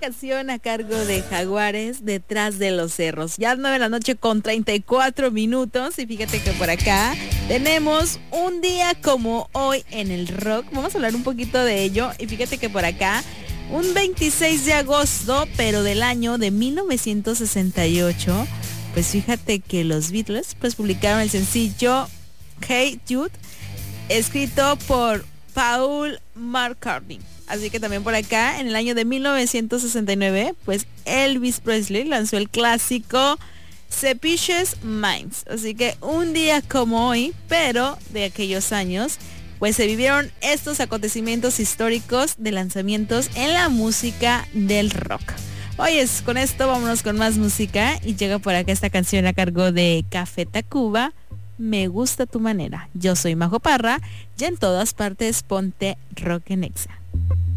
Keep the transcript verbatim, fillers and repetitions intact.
canción a cargo de Jaguares, Detrás de los Cerros. Ya nueve de la noche con treinta y cuatro minutos. Y fíjate que por acá tenemos un día como hoy en el rock. Vamos a hablar un poquito de ello. Y fíjate que por acá, un veintiséis de agosto, pero del año de mil novecientos sesenta y ocho, pues fíjate que los Beatles pues publicaron el sencillo Hey Jude, escrito por Paul McCartney. Así que también por acá, en el año de mil novecientos sesenta y nueve, pues Elvis Presley lanzó el clásico Suspicious Minds. Así que un día como hoy, pero de aquellos años, pues se vivieron estos acontecimientos históricos de lanzamientos en la música del rock. Oyes, con esto vámonos con más música y llega por acá esta canción a cargo de Café Tacuba, Me Gusta Tu Manera. Yo soy Majo Parra y en todas partes ponte Rock en Exa.